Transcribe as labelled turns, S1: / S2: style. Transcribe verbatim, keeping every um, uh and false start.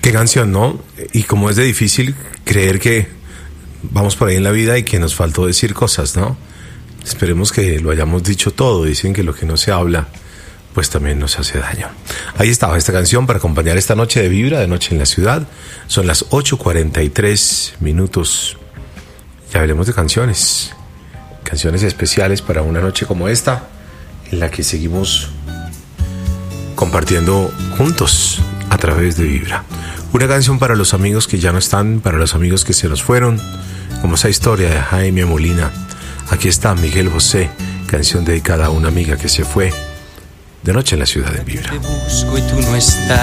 S1: Qué canción, ¿no? Y como es de difícil creer que vamos por ahí en la vida y que nos faltó decir cosas, ¿no? Esperemos que lo hayamos dicho todo. Dicen que lo que no se habla, pues también nos hace daño. Ahí estaba esta canción para acompañar esta noche de Vibra, de Noche en la Ciudad. Son las ocho cuarenta y tres minutos. Ya hablemos de canciones. Canciones especiales para una noche como esta, en la que seguimos compartiendo juntos a través de Vibra. Una canción para los amigos que ya no están, para los amigos que se nos fueron, como esa historia de Jaime Molina. Aquí está Miguel Bosé, canción dedicada a una amiga que se fue, de Noche en la Ciudad en Vibra.
S2: Te busco y tú no estás.